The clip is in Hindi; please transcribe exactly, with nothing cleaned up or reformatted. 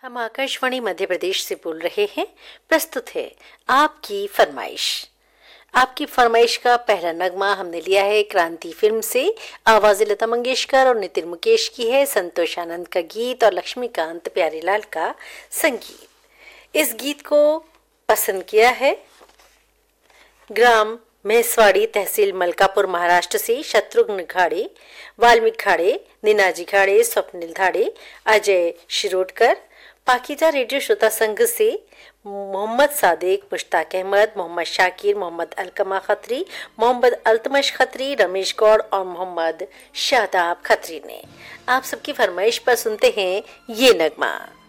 हम आकाशवाणी मध्य प्रदेश से बोल रहे हैं। प्रस्तुत है आपकी फरमाइश। आपकी फरमाइश का पहला नगमा हमने लिया है क्रांति फिल्म से। आवाज लता मंगेशकर और नितिन मुकेश की है। संतोष आनंद का गीत और लक्ष्मीकांत प्यारीलाल का संगीत। इस गीत को पसंद किया है ग्राम महेशवाड़ी, तहसील मलकापुर, महाराष्ट्र से शत्रुघ्न खाड़े, वाल्मीकि खाड़े, निनाजी खाड़े, स्वप्निल धाड़े, अजय शिरोडकर। पाकिजा रेडियो श्रोता संघ से मोहम्मद सादिक, मुश्ताक अहमद, मोहम्मद शाकिर, मोहम्मद अलकमा खत्री, मोहम्मद अल्तमश खत्री, रमेश गौड़ और मोहम्मद शादाब खत्री ने। आप सबकी फरमाइश पर सुनते हैं ये नगमा।